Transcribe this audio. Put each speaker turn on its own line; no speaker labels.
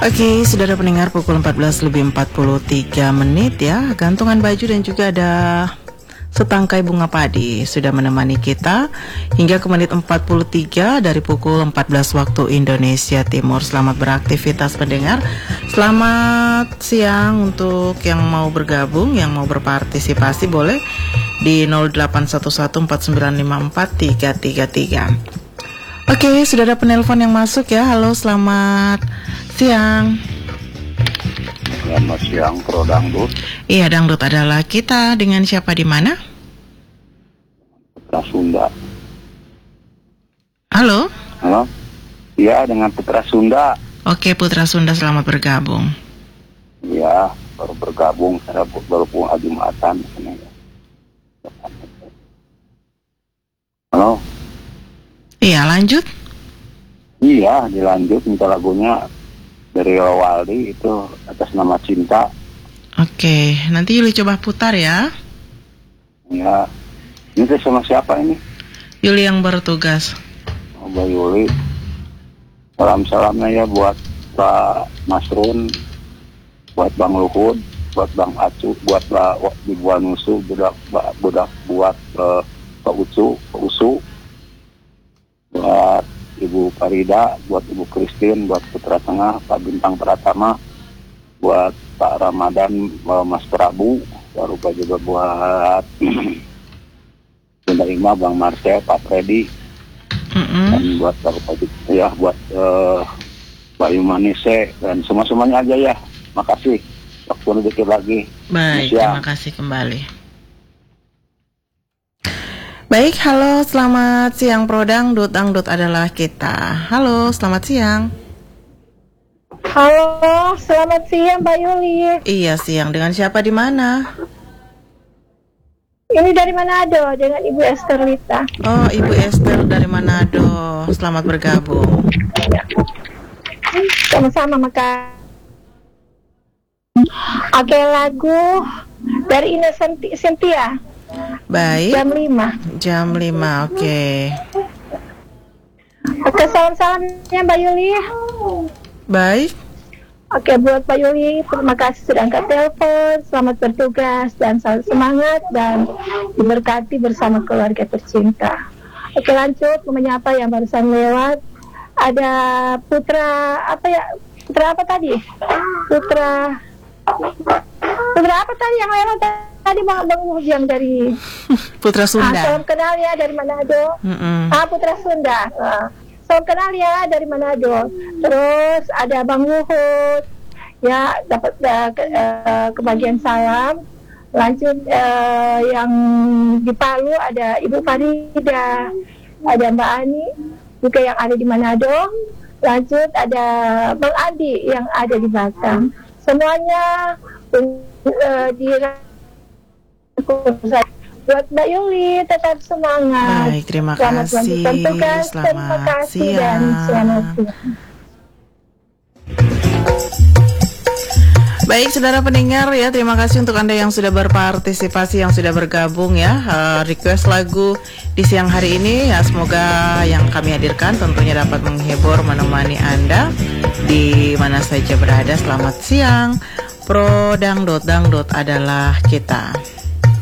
Oke, saudara pendengar, pukul 14 lebih 43 menit ya. Gantungan baju dan juga ada setangkai bunga padi sudah menemani kita hingga ke menit 43 dari pukul 14 waktu Indonesia Timur. Selamat beraktivitas pendengar. Selamat siang untuk yang mau bergabung, yang mau berpartisipasi boleh di 081149543333. Oke, sudah ada penelpon yang masuk ya. Halo, selamat siang.
Selamat siang, Pro Dangdut.
Iya, Dangdut adalah kita. Dengan siapa di mana?
Putra Sunda.
Halo?
Halo? Iya, dengan Putra Sunda.
Oke, Putra Sunda, selamat bergabung.
Iya, baru bergabung, saya baru pulang Jumatan. Halo?
Iya, lanjut.
Iya, dilanjut minta lagunya dari Waldi itu atas nama Cinta.
Oke, nanti Yuli coba putar ya.
Ya, ini teh sama siapa ini?
Yuli yang bertugas.
Oh, Mbak Yuli. Salam-salamnya ya buat Pak Masrun, buat Bang Luhut, buat Bang Acu, buat Ibu Nusu, buat Pak Usu, buat Ibu Farida, buat Ibu Christine, buat Putra Tengah, Pak Bintang Pratama, buat Pak Ramadan, Mas Prabu, baru juga buat Bunda Ima, Bang Marcel, Pak Freddy, dan buat ya buat Bayu Manise dan semuanya aja ya. Makasih. Waktu dikit lagi.
Baik, terima kasih kembali. Baik, halo, selamat siang Pro Dangdut. Dangdut adalah kita. Halo, selamat siang.
Halo, selamat siang Mbak Yuli.
Iya, siang. Dengan siapa di mana?
Ini dari Manado, dengan Ibu Esther Lita.
Oh, Ibu Esther dari Manado. Selamat bergabung.
Sama-sama, maka oke, lagu dari Ina Cynthia.
Baik.
Jam 5,
oke.
Oke, salam-salamnya Mbak Yuli.
Baik.
Oke, buat Mbak Yuli, terima kasih sudah angkat telepon. Selamat bertugas dan selalu semangat dan diberkati bersama keluarga tercinta. Oke, lanjut menyapa yang barusan lewat. Ada Putra apa tadi? Putra apa tadi yang lewat tadi Bang Ujang dari
Putra Sunda.
Salam kenal ya dari Manado. Putra Sunda. Salam kenal ya dari Manado. Terus ada Bang Luhut ya, dapat kebagian salam. Lanjut yang di Palu ada Ibu Farida, ada Mbak Ani juga yang ada di Manado. Lanjut ada Bang Adi yang ada di Batam. Semuanya buat Mbak Yuli tetap semangat.
Baik, terima kasih. Selamat siang. Baik, saudara pendengar ya, terima kasih untuk Anda yang sudah berpartisipasi, yang sudah bergabung ya. Request lagu di siang hari ini ya, semoga yang kami hadirkan tentunya dapat menghibur, menemani Anda di mana saja berada. Selamat siang. Pro Dangdut, Dangdut adalah kita.